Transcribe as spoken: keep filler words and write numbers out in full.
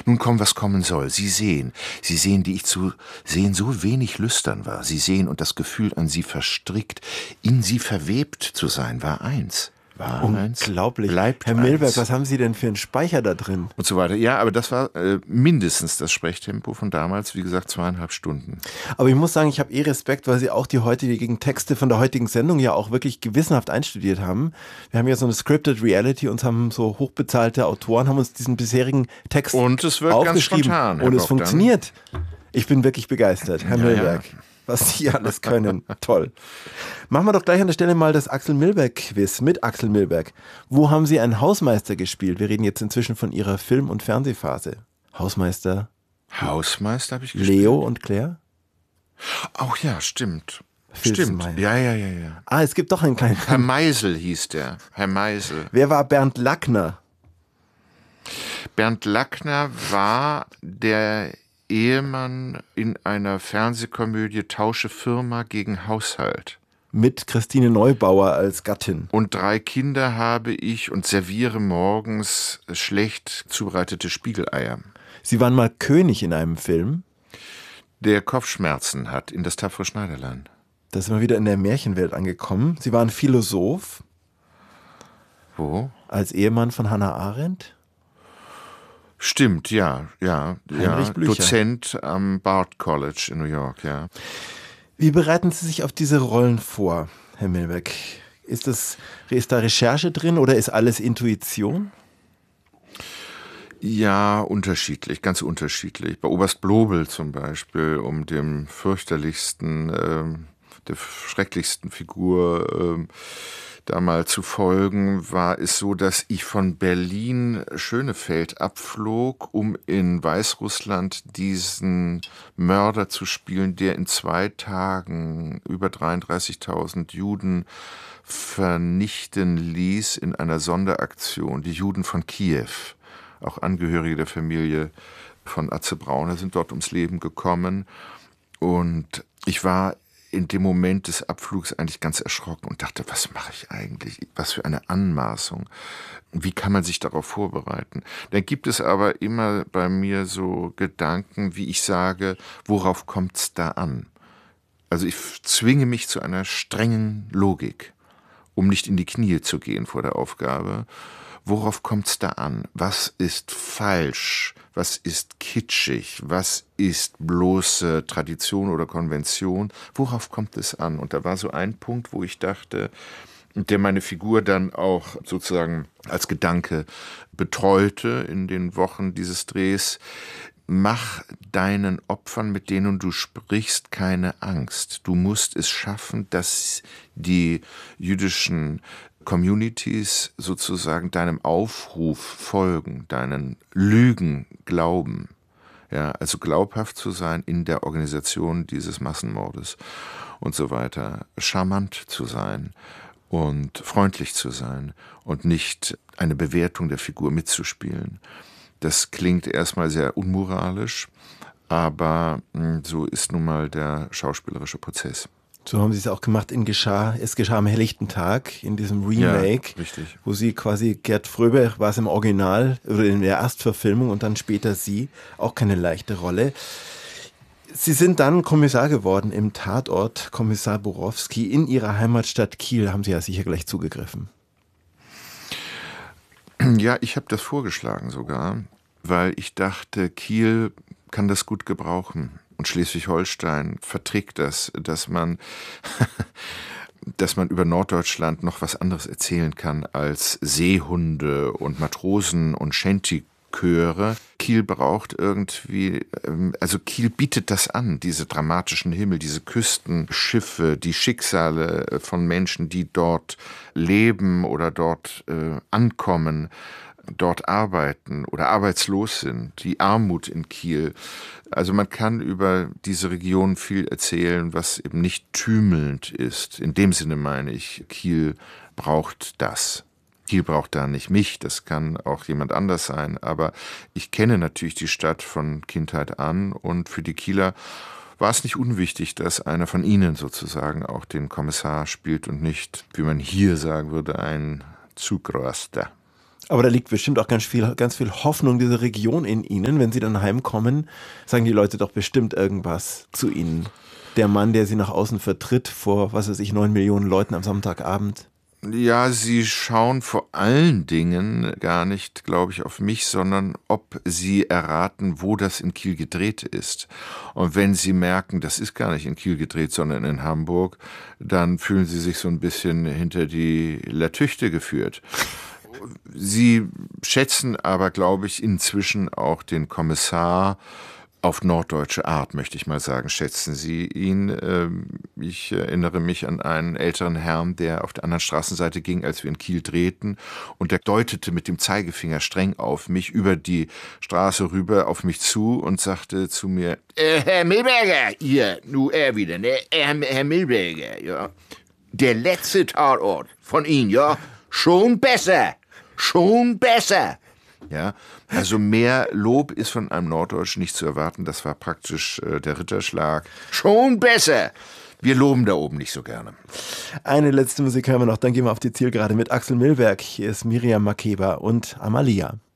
Nun komm, was kommen soll. Sie sehen, Sie sehen, die ich zu sehen so wenig lüstern war. Sie sehen, und das Gefühl, an sie verstrickt, in sie verwebt zu sein, war eins. War Unglaublich. eins, bleibt Herr Milberg, eins. was haben Sie denn für einen Speicher da drin? Und so weiter. Ja, aber das war äh, mindestens das Sprechtempo von damals, wie gesagt, zweieinhalb Stunden. Aber ich muss sagen, ich habe eh Respekt, weil Sie auch die heutigen Texte von der heutigen Sendung ja auch wirklich gewissenhaft einstudiert haben. Wir haben ja so eine Scripted Reality, uns haben so hochbezahlte Autoren, haben uns diesen bisherigen Text Und es wird ganz aufgeschrieben. spontan, Herr Und es Bogdan. funktioniert. Ich bin wirklich begeistert, Herr Ja, Milberg. ja. Was Sie alles können. Toll. Machen wir doch gleich an der Stelle mal das Axel Milberg-Quiz mit Axel Milberg. Wo haben Sie einen Hausmeister gespielt? Wir reden jetzt inzwischen von Ihrer Film- und Fernsehphase. Hausmeister Hausmeister habe ich gespielt. Leo und Claire? Auch ja, stimmt. Filzenmeier. Stimmt. Ja, ja, ja, ja. Ah, es gibt doch einen kleinen... Herr Meisel hieß der. Herr Meisel. Wer war Bernd Lackner? Bernd Lackner war der Ehemann in einer Fernsehkomödie Tausche Firma gegen Haushalt. Mit Christine Neubauer als Gattin. Und drei Kinder habe ich und serviere morgens schlecht zubereitete Spiegeleier. Sie waren mal König in einem Film. Der Kopfschmerzen hat in das tapfere Schneiderlein. Da sind wir wieder in der Märchenwelt angekommen. Sie waren Philosoph. Wo? Als Ehemann von Hannah Arendt. Stimmt, ja, ja, Heinrich ja. Blücher. Dozent am Bard College in New York, ja. Wie bereiten Sie sich auf diese Rollen vor, Herr Milberg? Ist, das, ist da Recherche drin oder ist alles Intuition? Ja, unterschiedlich, ganz unterschiedlich. Bei Oberst Blobel zum Beispiel, um dem fürchterlichsten, ähm, der schrecklichsten Figur ähm, da mal zu folgen, war es so, dass ich von Berlin Schönefeld abflog, um in Weißrussland diesen Mörder zu spielen, der in zwei Tagen über dreiunddreißigtausend Juden vernichten ließ in einer Sonderaktion, die Juden von Kiew. Auch Angehörige der Familie von Atze Brauner sind dort ums Leben gekommen. Und ich war in dem Moment des Abflugs eigentlich ganz erschrocken und dachte, was mache ich eigentlich? Was für eine Anmaßung. Wie kann man sich darauf vorbereiten? Dann gibt es aber immer bei mir so Gedanken, wie ich sage, worauf kommt es da an? Also ich zwinge mich zu einer strengen Logik, um nicht in die Knie zu gehen vor der Aufgabe. Worauf kommt es da an? Was ist falsch? Was ist kitschig? Was ist bloße Tradition oder Konvention? Worauf kommt es an? Und da war so ein Punkt, wo ich dachte, der meine Figur dann auch sozusagen als Gedanke betreute in den Wochen dieses Drehs: Mach deinen Opfern, mit denen du sprichst, keine Angst. Du musst es schaffen, dass die jüdischen Communities sozusagen deinem Aufruf folgen, deinen Lügen glauben. Ja, also glaubhaft zu sein in der Organisation dieses Massenmordes und so weiter. Charmant zu sein und freundlich zu sein und nicht eine Bewertung der Figur mitzuspielen. Das klingt erstmal sehr unmoralisch, aber mh, so ist nun mal der schauspielerische Prozess. So haben Sie es auch gemacht in Geschah, Es geschah am helllichten Tag, in diesem Remake, ja, richtig. Wo Sie quasi, Gerd Fröbe war es im Original oder in der Erstverfilmung und dann später Sie, auch keine leichte Rolle. Sie sind dann Kommissar geworden im Tatort, Kommissar Borowski, in Ihrer Heimatstadt Kiel, haben Sie ja sicher gleich zugegriffen. Ja, ich habe das vorgeschlagen sogar, weil ich dachte, Kiel kann das gut gebrauchen. Und Schleswig-Holstein verträgt das, dass man, dass man über Norddeutschland noch was anderes erzählen kann als Seehunde und Matrosen und Shanty-Chöre. Kiel braucht irgendwie, also Kiel bietet das an, diese dramatischen Himmel, diese Küstenschiffe, die Schicksale von Menschen, die dort leben oder dort äh, ankommen, dort arbeiten oder arbeitslos sind, die Armut in Kiel. Also man kann über diese Region viel erzählen, was eben nicht tümelnd ist. In dem Sinne meine ich, Kiel braucht das. Kiel braucht da nicht mich, das kann auch jemand anders sein. Aber ich kenne natürlich die Stadt von Kindheit an und für die Kieler war es nicht unwichtig, dass einer von ihnen sozusagen auch den Kommissar spielt und nicht, wie man hier sagen würde, ein Zugraster. Aber da liegt bestimmt auch ganz viel, ganz viel Hoffnung dieser Region in Ihnen. Wenn Sie dann heimkommen, sagen die Leute doch bestimmt irgendwas zu Ihnen. Der Mann, der Sie nach außen vertritt, vor, was weiß ich, neun Millionen Leuten am Sonntagabend. Ja, sie schauen vor allen Dingen gar nicht, glaube ich, auf mich, sondern ob sie erraten, wo das in Kiel gedreht ist. Und wenn sie merken, das ist gar nicht in Kiel gedreht, sondern in Hamburg, dann fühlen sie sich so ein bisschen hinter die Latüchte geführt. Sie schätzen aber, glaube ich, inzwischen auch den Kommissar auf norddeutsche Art, möchte ich mal sagen, schätzen Sie ihn. Ich erinnere mich an einen älteren Herrn, der auf der anderen Straßenseite ging, als wir in Kiel drehten, und der deutete mit dem Zeigefinger streng auf mich über die Straße rüber auf mich zu und sagte zu mir, äh, Herr Milberger, hier, nu er wieder, ne? Herr, Herr Milberger, ja, der letzte Tatort von Ihnen, ja, schon besser, schon besser. Ja, also mehr Lob ist von einem Norddeutschen nicht zu erwarten. Das war praktisch äh, der Ritterschlag. Schon besser. Wir loben da oben nicht so gerne. Eine letzte Musik hören wir noch, dann gehen wir auf die Zielgerade mit Axel Milberg. Hier ist Miriam Makeba und Amalia.